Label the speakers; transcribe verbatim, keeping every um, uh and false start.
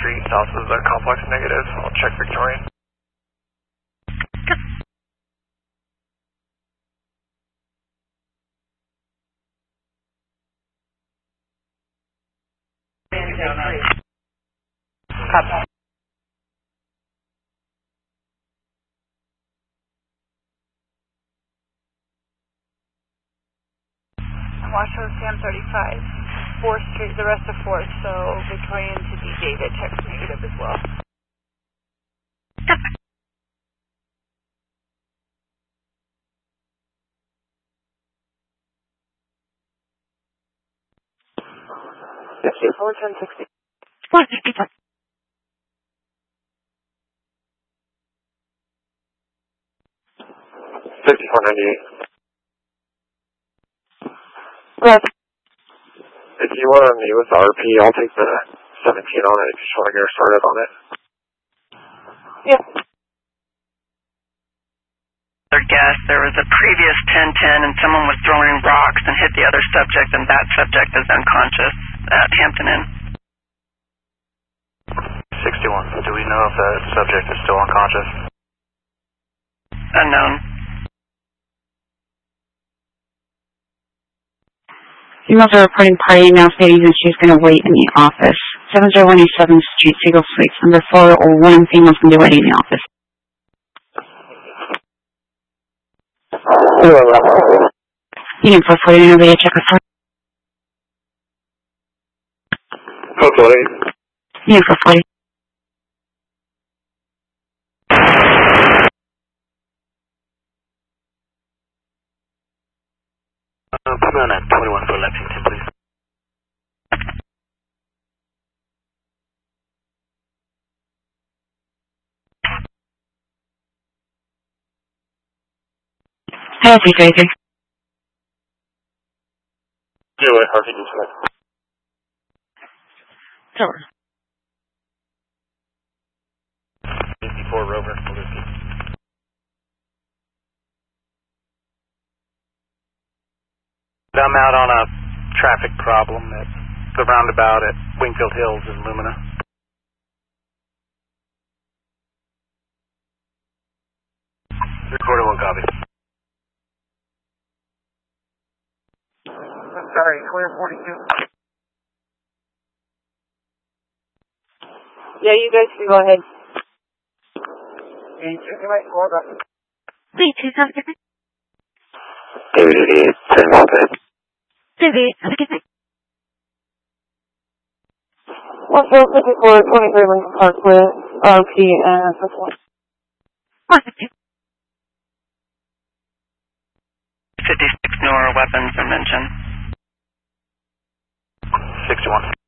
Speaker 1: Street, south of the complex negative. I'll check Victorian.
Speaker 2: Copy. Washoe Sam thirty-five, fourth Street, the rest of fourth, so Victorian to D David, text negative as well.
Speaker 3: fifty-four, ten sixty.
Speaker 4: four fifty-four.
Speaker 3: fifty-four ninety-eight.
Speaker 4: Right.
Speaker 3: If you want to meet with the R P, I'll take the seventeen on it if you just want to get her started on it.
Speaker 4: Yep.
Speaker 5: Their guess, there was a previous ten ten and someone was throwing rocks and hit the other subject, and that subject is unconscious at Hampton Inn.
Speaker 1: sixty-one. Do we know if that subject is still unconscious?
Speaker 5: Unknown.
Speaker 4: Females are reporting party now stating that she's going to wait in the office. seven zero one eight seventh Street, Siegel Suites, number four or one female's going to be waiting in the office. Unit four forty, nobody check us out.
Speaker 3: four forty.
Speaker 4: Unit four forty.
Speaker 1: Uh, put me on that twenty-one for Lexington, please.
Speaker 4: Hi, three three three.
Speaker 3: Do it, R P disconnect.
Speaker 4: Sure.
Speaker 1: fifty-four Rover, Whiskey. I'm out on a traffic problem at the roundabout at Wingfield Hills in Lumina. Recorded one copy.
Speaker 3: Sorry, clear forty-two.
Speaker 2: Yeah, you guys can go ahead.
Speaker 3: You might go back.
Speaker 4: Wait, two something.
Speaker 3: David eighty-eight, ten one.
Speaker 4: David, have a good night.
Speaker 3: one zero fifty-four, twenty-three Lincoln Park with R P and S one.
Speaker 4: one fifty.
Speaker 5: fifty-six newer weapons are mentioned.
Speaker 1: sixty-one.